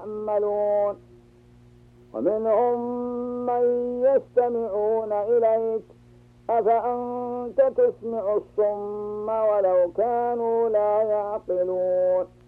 يعملون. ومنهم من يستمعون إليك أفأنت تسمع الصم ولو كانوا لا يعقلون.